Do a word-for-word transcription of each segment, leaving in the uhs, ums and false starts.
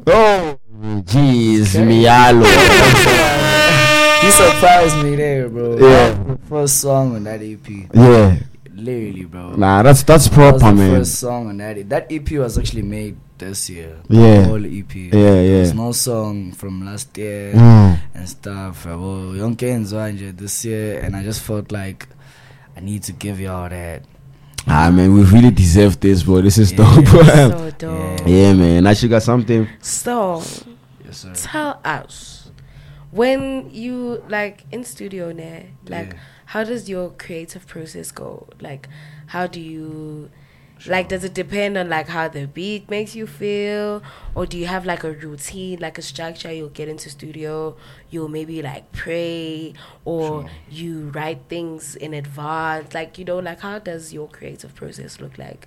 Oh, jeez, Mialo. He surprised me there, bro. Yeah. The first song on that E P. Yeah. Literally, bro. Nah, that's that's That was proper, the man. first song on that. E- That E P was actually made this year. Yeah. The whole E P. Yeah, There was yeah. no song from last year Mm. and stuff. Well, Young Kens this year, and I just felt like I need to give y'all that. Ah, man, we really deserve this, bro. This is Yeah. dope. So dope. Yeah, man. I should got something. So, Yes, sir. tell us, when you, like, in studio now, like, Yeah. how does your creative process go? Like, how do you, like, does it depend on, like, how the beat makes you feel? Or do you have, like, a routine, like a structure? You'll get into studio, you'll maybe, like, pray, or Sure. you write things in advance. Like, you know, like, how does your creative process look like?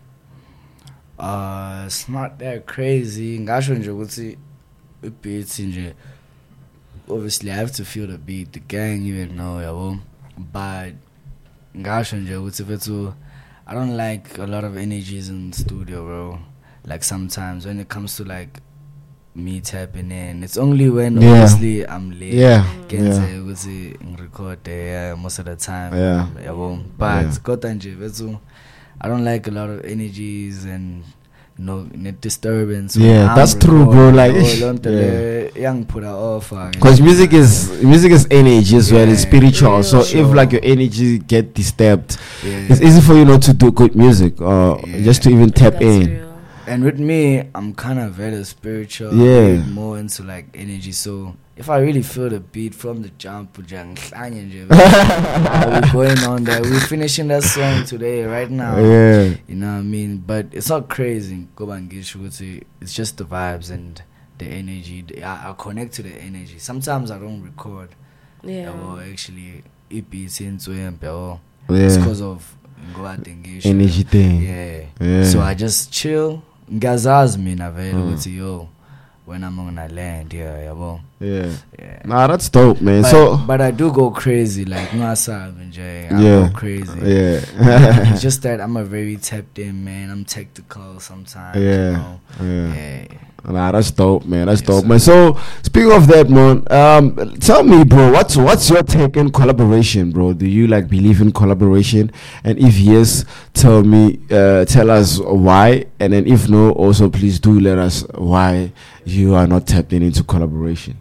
Uh, it's not that crazy. Ngasho nje ukuthi beats nje. Obviously, I have to feel the beat. The gang, you know, yabo. But ngasho nje ukuthi bethu, I don't like a lot of energies in the studio, bro. Like sometimes when it comes to like me tapping in, it's only when Yeah. obviously I'm late. Yeah. Can Yeah. say ukuthi ngirecord there most of the time. Yeah. Yabo. But Yeah. kodwa nje bethu, I don't like a lot of energies and you know net disturbance. when Yeah, I'm that's true, bro, recording. like, Oh, don't tell yeah. her, young put her off. uh, Because music is music is energy as well, it's Yeah. spiritual. So Yeah. if like your energy get disturbed, yeah. it's easy for you not to do good music or Yeah. just to even tap That's in. real. And with me, I'm kind of very spiritual. Yeah. I'm more into like energy. So if I really feel the beat from the jump, I'll be going on there. We're finishing that song today, right now. Yeah. You know what I mean? But it's not crazy. Go and get you. It's just the vibes and the energy. The- I, I connect to the energy. Sometimes I don't record. Yeah. Or actually, E Ps into him. It's Yeah. because of go out engage. Energy thing. Yeah. Yeah. So I just chill. Ngazaz mina vele Mm. ukuthi yo when I'm gonna land, yeah, yabo. Yeah. Yeah. Nah, that's dope, man. But, so but I do go crazy, like ngasab nje. I Yeah. go crazy. yeah. It's just that I'm a very tapped in man. I'm tactical sometimes. Yeah. You know? Yeah. Yeah. Nah, that's dope, man. That's Yes, dope, sir. man. So, speaking of that, man, um, tell me, bro, what's what's your take in collaboration, bro? Do you like believe in collaboration? And if yes, tell me, uh, tell us why. And then if no, also please do let us why you are not tapped in into collaboration.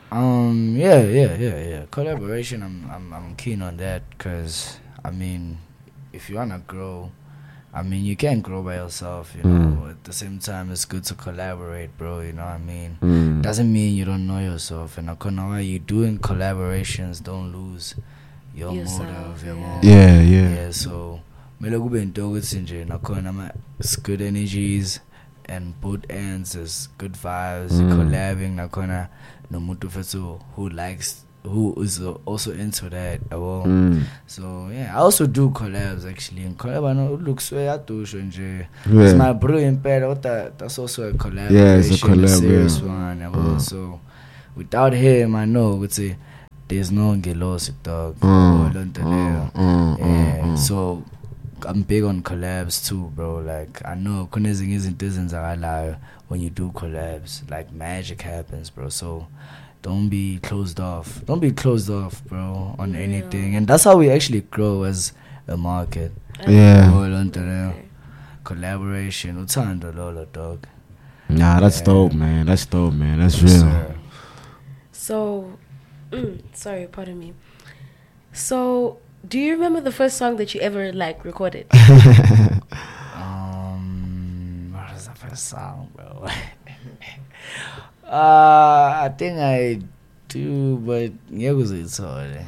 Um. Yeah. Yeah. Yeah. Yeah. Collaboration. I'm. I'm. I'm keen on that because I mean, if you wanna grow, I mean, you can't grow by yourself. You know. Mm. At the same time, it's good to collaborate, bro. You know what I mean? Mm. Doesn't mean you don't know yourself. And akona why you doing collaborations, don't lose your Yourself, motive. Your yeah. motive. Yeah, yeah. Yeah. So, mele kube into ukuthi nje nakhona ma it's good energies and both ends is good vibes. Mm. Collabing nakhona nomuntu fethu who likes who is uh, also into that. Yabo. Mm. So yeah, I also do collabs actually. And collab I know looks way adusho nje. Yeah. It's my bro in bed. What that that's also a collaboration. Yeah, it's a collab, serious yeah. one. Yabo. Uh. So without him, I know would say there's no ngelosi dog. Mm. Yabo, lonto leyo. Mm, mm, Yeah, mm, mm. so I'm big on collabs too, bro. Like I know kunezinye izinto ezenzakalayo when you do collabs, like magic happens, bro. So don't be closed off. Don't be closed off, bro, on Yeah. anything. And that's how we actually grow as a market. Yeah. Oh, lonto leyo. Collaboration, uthando lolo dog. Nah, that's Yeah. dope, man. That's dope, man. That's Yes, real. sir. So, mm, sorry, pardon me. So, do you remember the first song that you ever like recorded? Um, what is the first song, bro? uh, I think I do, but yeah, was it sorry.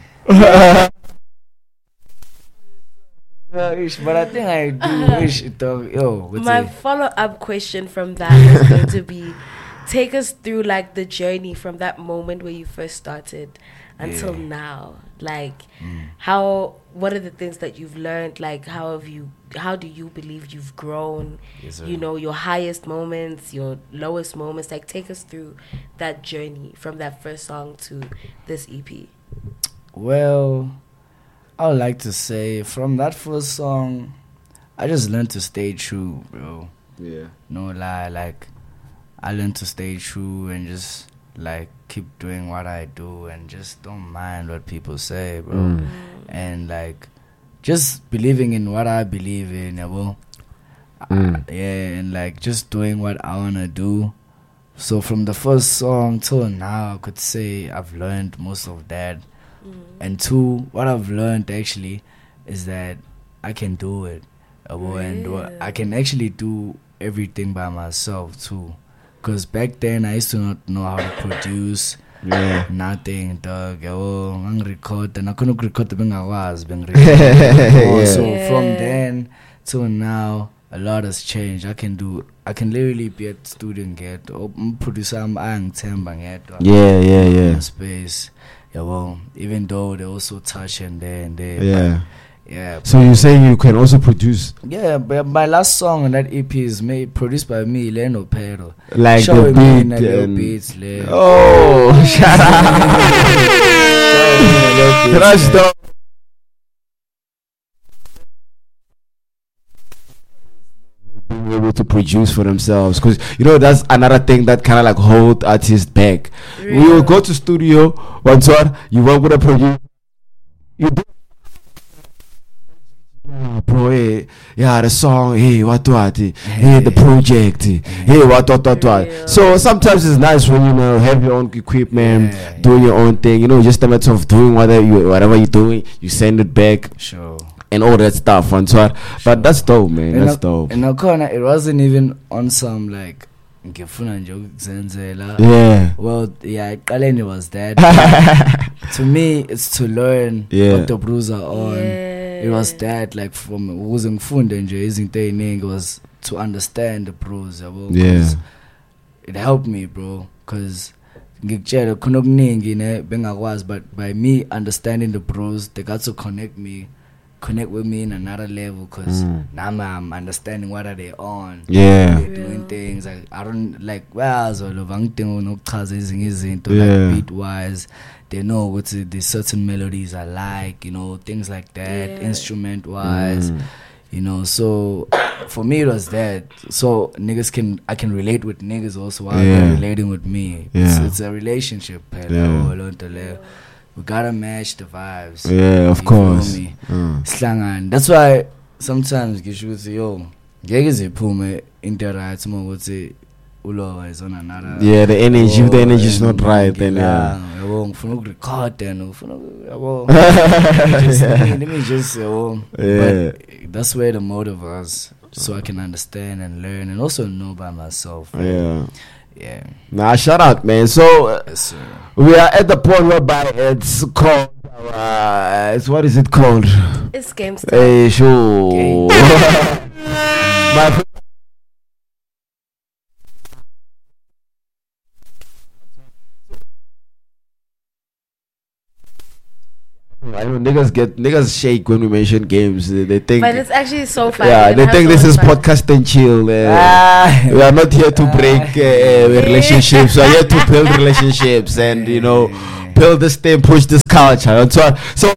But I think I do wish it dog. Yo, what's My it? follow up question from that is going to be, take us through like the journey from that moment where you first started until Yeah. now. Like, Mm. how? What are the things that you've learned? Like, how have you? How do you believe you've grown? Yes, sir. You know, your highest moments, your lowest moments. Like, take us through that journey from that first song to this E P. Well, I would like to say from that first song, I just learned to stay true, bro. Yeah. No lie, like I learned to stay true and just like keep doing what I do and just don't mind what people say, bro. Mm. And like just believing in what I believe in, you know? Mm. Uh, yeah, and like just doing what I wanna do. So from the first song till now, I could say I've learned most of that. Mm. And two, what I've learned actually is that I can do it, uh, and uh, I can actually do everything by myself too. Cause back then I used to not know how to produce. Yeah. Nothing, dog. Oh, I'm record and I couldn't record the thing I was being Yeah. So Yeah. from then till now, a lot has changed. I can do. I can literally be a student get or producer. I'm angithemba ngedwa. Yeah, yeah, In yeah. a space. Yeah, well, even though they also touch and there and there. Yeah. but Yeah. So you're saying you can also produce Yeah, but my last song on that E P is made produced by me, Leno Pero. like Showing the me beat a little and beats, le. oh, shut up. Showing me a little beats, Crush le. dog. Being able to produce for themselves, because you know that's another thing that kind of like hold artists back. We will go to studio once what you work with a producer. You do. Yeah, bro, hey, yeah, the song, hey, what what, eh, hey, the project, eh, hey, what what what what. Real. So sometimes it's nice when you know have your own equipment, Yeah, doing your own thing. You know, just a matter of doing whatever you whatever you're doing, you send it back Sure. and all that stuff. And so, but that's dope, man. And That's I- dope. And Okona, it wasn't even on some like ngifuna nje ukuzenzela. Yeah. Well, yeah, Kaleni was that. To me, it's to learn Yeah. what the brews are on. Yeah. It was that, like, from ukuze ngifunde nje izinto eziningi, was to understand the brews, yabo. Yeah. 'Cause it helped me, bro, because ngikutshela khona okuningi ne bengakwazi, but by me understanding the brews, they got to connect me connect with me in another level, because Mm. now I'm understanding what are they on. Yeah. They're doing things like I don't like well so nokuchaza ezinye izinto Yeah. like beat wise. They know what the the certain melodies are like, you know, things like that, Yeah. instrument wise. Mm. You know, so for me it was that. So niggas can I can relate with niggas also while Yeah. they're relating with me. It's, Yeah. it's a relationship. Hello, Yeah. hello, hello. We gotta match the vibes. Yeah, of You feel course. me? Mm. Slangan. That's why sometimes ngisho ukuthi yo ngeke ziphume into right uma ukuthi ulowa is on another. Yeah, the energy, if the Oh, energy is and not right, then yeah. yabo ngifuna ukurecord and ngifuna uku- yabo let me just- let me- let me just yabo. Yeah. But that's where the motive was, so I can understand and learn and also know by myself. Yeah. Yeah. Nah, shout out, man. So uh, Yes, sir. we are at the point whereby it's called. Uh, it's what is it called? It's game stuff. Hey, show. Game. My fr- I know niggas get niggas shake when we mention games. They, they think, But it's actually so fun. yeah, It they has think so this is much fun. podcast and chill. Uh, Ah. we are not here to break uh, relationships. We are here to build relationships and you know build this thing, push this culture. And so, so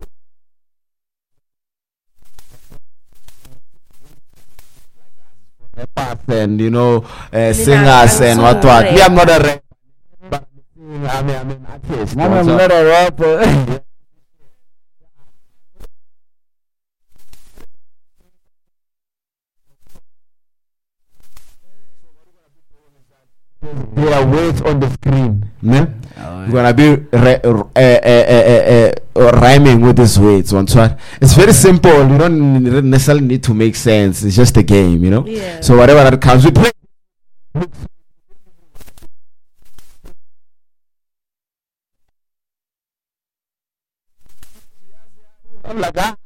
rappers and you know uh, singers and what what. Me, I'm not a rapper, but I'm, I'm an artist. I'm So- not a rapper. There are words on the screen. Ne? Oh, We're gonna be ri- r- uh, uh, uh, uh, uh, rhyming with these words. One shot. It's very simple. You don't n- necessarily need to make sense. It's just a game, you know. Yeah. So whatever that comes, we play. I'm like, ah.